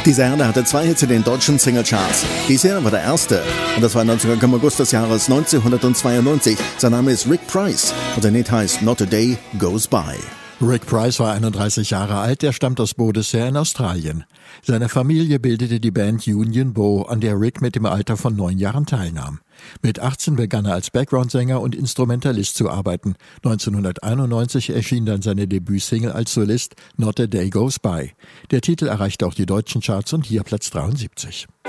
Dieser Herr hatte 2 Hits in den deutschen Singlecharts. Dieser war der erste und das war im August des Jahres 1992. Sein Name ist Rick Price und sein Lied heißt Not a Day Goes By. Rick Price war 31 Jahre alt, er stammt aus Bodensee in Australien. Seine Familie bildete die Band Union Bow, an der Rick mit dem Alter von 9 Jahren teilnahm. Mit 18 begann er als Background-Sänger und Instrumentalist zu arbeiten. 1991 erschien dann seine Debütsingle als Solist Not a Day Goes By. Der Titel erreichte auch die deutschen Charts und hier Platz 73.